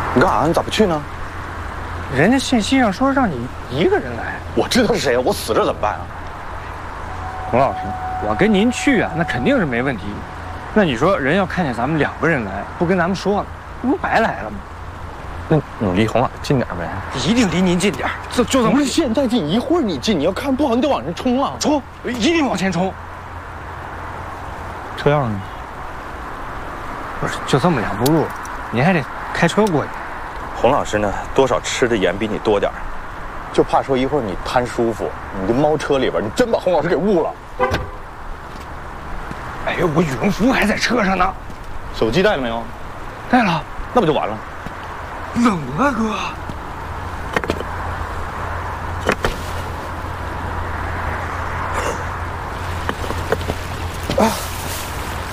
你干啥？你咋不去呢？ 人家信息上说让你一个人来。 我知道是谁，我死这怎么办啊？ 洪老师，我跟您去啊，那肯定是没问题。那你说人要看见咱们2个人来，不跟咱们说了，这不白来了吗？ 那你离洪老师近点呗。 一定离您近点，就这么。 不是现在近，一会儿你近，你要看不好，你得往上冲啊！ 冲，一定往前冲。 这样呢？ 不是，就这么2步路，您还得开车过去。 洪老师呢，多少吃的盐比你多点儿，就怕说一会儿你贪舒服，你就猫车里边，你真把洪老师给误了。 哎呦，我羽绒服还在车上呢。 手机带了没有？ 带了。 那不就完了？ 冷啊，哥。 啊。